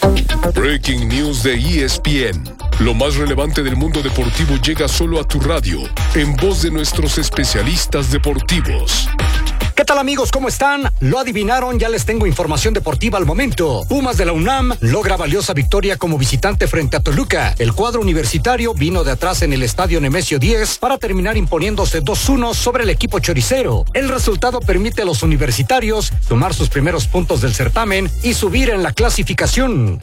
Breaking News de ESPN. Lo más relevante del mundo deportivo llega solo a tu radio, en voz de nuestros especialistas deportivos. ¿Qué tal, amigos? ¿Cómo están? ¿Lo adivinaron? Ya les tengo información deportiva al momento. Pumas de la UNAM logra valiosa victoria como visitante frente a Toluca. El cuadro universitario vino de atrás en el estadio Nemesio 10 para terminar imponiéndose 2-1 sobre el equipo choricero. El resultado permite a los universitarios sumar sus primeros puntos del certamen y subir en la clasificación.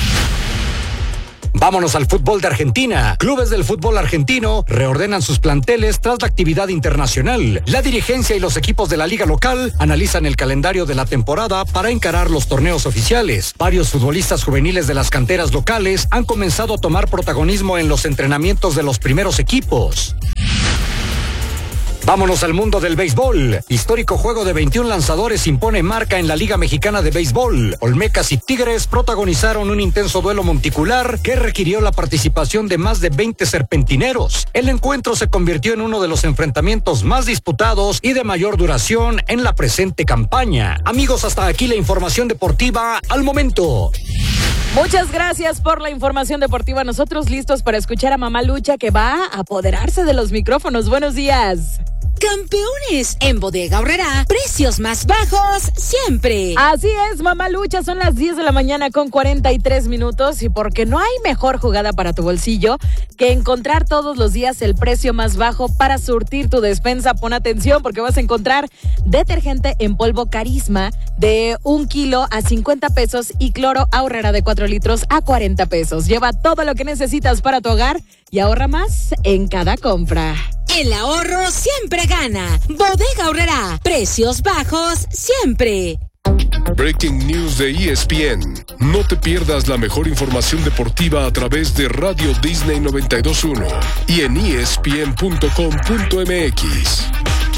Vámonos al fútbol de Argentina. Clubes del fútbol argentino reordenan sus planteles tras la actividad internacional. La dirigencia y los equipos de la liga local analizan el calendario de la temporada para encarar los torneos oficiales. Varios futbolistas juveniles de las canteras locales han comenzado a tomar protagonismo en los entrenamientos de los primeros equipos. Vámonos al mundo del béisbol. Histórico juego de 21 lanzadores impone marca en la Liga Mexicana de Béisbol. Olmecas y Tigres protagonizaron un intenso duelo monticular que requirió la participación de más de 20 serpentineros. El encuentro se convirtió en uno de los enfrentamientos más disputados y de mayor duración en la presente campaña. Amigos, hasta aquí la información deportiva al momento. Muchas gracias por la información deportiva. Nosotros listos para escuchar a Mamá Lucha, que va a apoderarse de los micrófonos. Buenos días. Campeones, en Bodega Aurrerá, precios más bajos siempre. Así es, Mamá Lucha, son las 10 de la mañana con 43 minutos y porque no hay mejor jugada para tu bolsillo que encontrar todos los días el precio más bajo para surtir tu despensa. Pon atención porque vas a encontrar detergente en polvo Carisma de 1 kilo a 50 pesos y cloro Aurrerá de 4 litros a 40 pesos. Lleva todo lo que necesitas para tu hogar y ahorra más en cada compra. El ahorro siempre gana. Bodega Aurrerá, precios bajos siempre. Breaking News de ESPN. No te pierdas la mejor información deportiva a través de Radio Disney 92.1 y en ESPN.com.mx.